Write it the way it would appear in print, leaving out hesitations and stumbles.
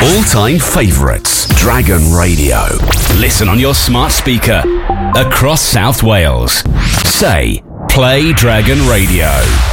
All-time favourites, Dragon Radio. Listen on your smart speaker across South Wales. Say, play Dragon Radio.